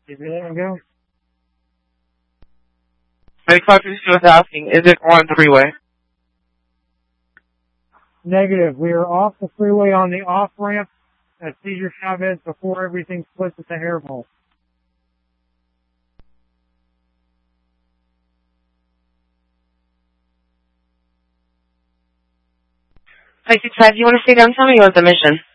Did you let him go? 3552 is asking, is it on the freeway? Negative. We are off the freeway on the off-ramp at Cesar Chavez before everything splits at the Hairbowl. Do you want to stay downtown or you want the mission?